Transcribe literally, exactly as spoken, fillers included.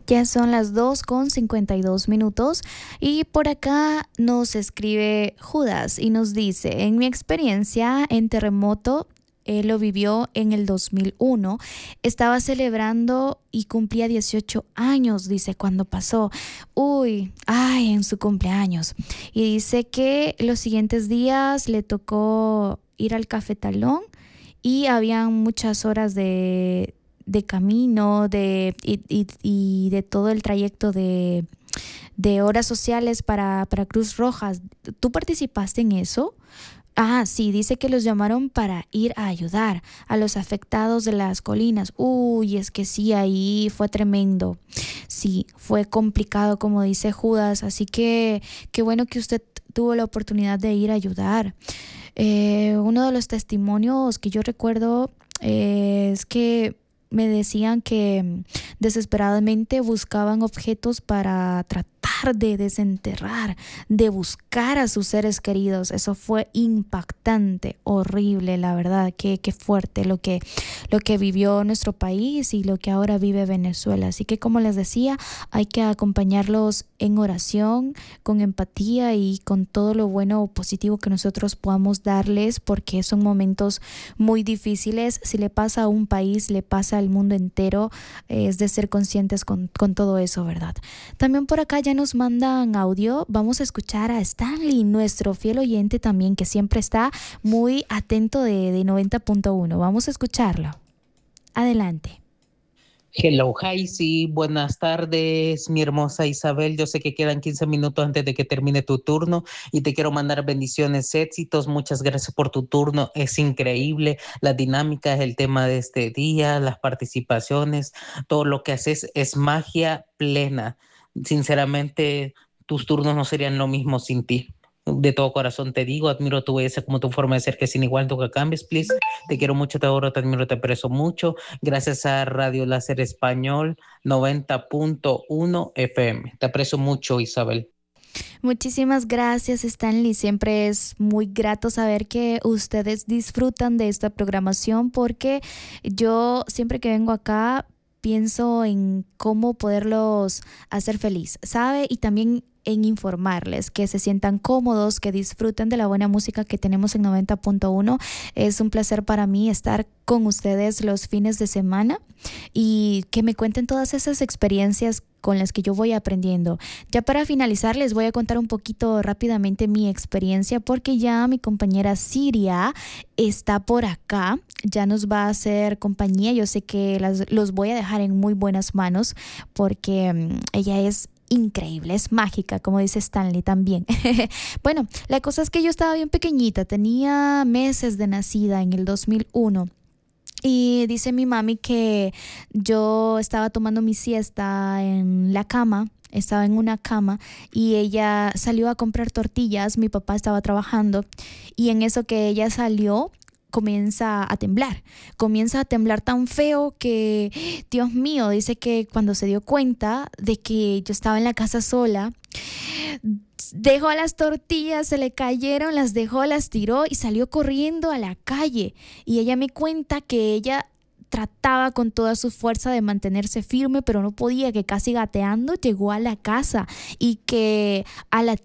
Ya son las dos con cincuenta y dos minutos y por acá nos escribe Judas y nos dice, en mi experiencia en terremoto, él lo vivió en el dos mil uno, estaba celebrando y cumplía dieciocho años, dice, cuando pasó. Uy, ay, en su cumpleaños. Y dice que los siguientes días le tocó ir al cafetalón y habían muchas horas de, de camino de, y, y- y de todo el trayecto de, de horas sociales para, para Cruz Rojas. ¿Tú participaste en eso? Ah, sí, dice que los llamaron para ir a ayudar a los afectados de las colinas. Uy, es que sí, ahí fue tremendo. Sí, fue complicado, como dice Judas. Así que qué bueno que usted tuvo la oportunidad de ir a ayudar. Eh, uno de los testimonios que yo recuerdo eh, es que me decían que mm, desesperadamente buscaban objetos para tratar de desenterrar, de buscar a sus seres queridos. Eso fue impactante, horrible, la verdad, qué, qué fuerte lo que, lo que vivió nuestro país y lo que ahora vive Venezuela. Así que como les decía, hay que acompañarlos en oración, con empatía y con todo lo bueno o positivo que nosotros podamos darles, porque son momentos muy difíciles. Si le pasa a un país, le pasa al mundo entero. Eh, es de ser conscientes con, con todo eso, ¿verdad? También por acá ya nos mandan audio. Vamos a escuchar a Stanley, nuestro fiel oyente también, que siempre está muy atento de, de noventa punto uno. Vamos a escucharlo. Adelante. Hello, hi, sí, buenas tardes, mi hermosa Isabel. Yo sé que quedan quince minutos antes de que termine tu turno y te quiero mandar bendiciones, éxitos. Muchas gracias por tu turno. Es increíble la dinámica, es el tema de este día, las participaciones, todo lo que haces es magia plena. Sinceramente, tus turnos no serían lo mismo sin ti. De todo corazón te digo, admiro tu belleza como tu forma de ser que es sin igual, nunca cambies, please. Te quiero mucho, te adoro, te admiro, te aprecio mucho. Gracias a Radio Láser Español noventa punto uno F M. Te aprecio mucho, Isabel. Muchísimas gracias, Stanley. Siempre es muy grato saber que ustedes disfrutan de esta programación porque yo siempre que vengo acá pienso en cómo poderlos hacer feliz, ¿sabe? Y también en informarles, que se sientan cómodos, que disfruten de la buena música que tenemos en noventa punto uno. Es un placer para mí estar con ustedes los fines de semana y que me cuenten todas esas experiencias con las que yo voy aprendiendo. Ya para finalizar, les voy a contar un poquito rápidamente mi experiencia porque ya mi compañera Siria está por acá, ya nos va a hacer compañía. Yo sé que las, los voy a dejar en muy buenas manos porque um, ella es increíble, es mágica, como dice Stanley también. Bueno, la cosa es que yo estaba bien pequeñita, tenía meses de nacida en el dos mil uno. Y dice mi mami que yo estaba tomando mi siesta en la cama, estaba en una cama y ella salió a comprar tortillas, mi papá estaba trabajando y en eso que ella salió comienza a temblar, comienza a temblar tan feo que, Dios mío, dice que cuando se dio cuenta de que yo estaba en la casa sola, dejó las tortillas, se le cayeron, las dejó, las tiró y salió corriendo a la calle. Y ella me cuenta que ella trataba con toda su fuerza de mantenerse firme, pero no podía, que casi gateando llegó a la casa y que a la